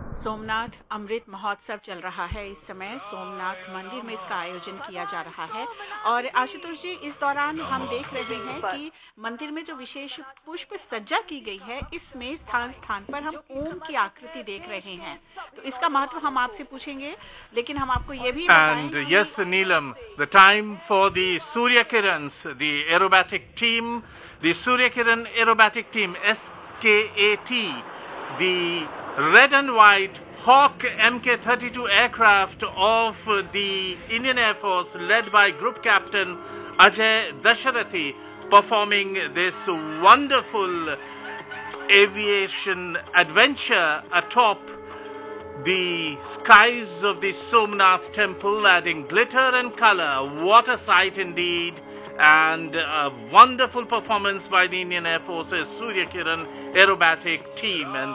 सोमनाथ अमृत महोत्सव चल रहा है। इस समय सोमनाथ मंदिर में इसका आयोजन किया जा रहा है और आशुतोष जी, इस दौरान हम देख रहे हैं कि मंदिर में जो विशेष पुष्प सज्जा की गई है, इसमें स्थान स्थान पर हम ओम की आकृति देख रहे हैं। तो इसका महत्व हम आपसे पूछेंगे, लेकिन हम आपको ये भी बताएं And कि yes, Neelam, the time for the Surya Kirans, the aerobatic team, the Surya Kiran aerobatic team, SKAT, the red and white Hawk Mk-32 aircraft of the Indian Air Force led by Group Captain Ajay Dasharathi, performing this wonderful aviation adventure atop the skies of the Somnath temple, adding glitter and color. What a sight indeed, and a wonderful performance by the Indian Air Force's Surya Kiran aerobatic team. And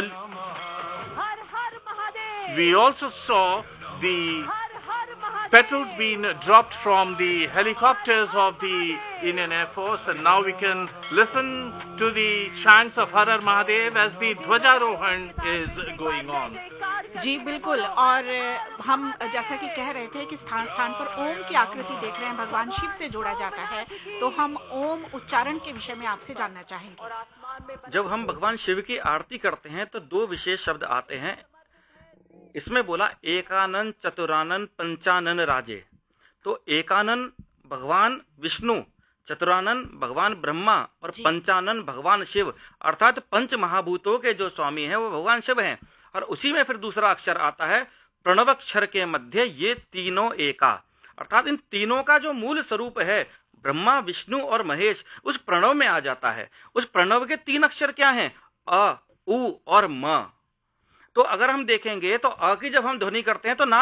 we also saw the petals being dropped from the helicopters of the Indian Air Force, and now we can listen to the chants of Har Har Mahadev as the Dhwajarohan is going on. जी बिल्कुल। और हम जैसा कि कह रहे थे कि स्थान स्थान पर ओम की आकृति देख रहे हैं, भगवान शिव से जोड़ा जाता है, तो हम ओम उच्चारण के विषय में आपसे जानना चाहेंगे। जब हम भगवान शिव की आरती करते हैं तो दो विशेष शब्द आते हैं। इसमें बोला एकानन चतुरानन पंचानन राजे। तो एकानन भगवान विष्णु, चतुरानन भगवान ब्रह्मा और पंचानन भगवान शिव, अर्थात पंच महाभूतों के जो स्वामी हैं वो भगवान शिव हैं। और उसी में फिर दूसरा अक्षर आता है प्रणव अक्षर के मध्य, ये तीनों एका, अर्थात इन तीनों का जो मूल स्वरूप है ब्रह्मा विष्णु और महेश, उस प्रणव में आ जाता है। उस प्रणव के तीन अक्षर क्या हैं? अ, उ और म। तो अगर हम देखेंगे तो अ की जब हम ध्वनि करते हैं तो ना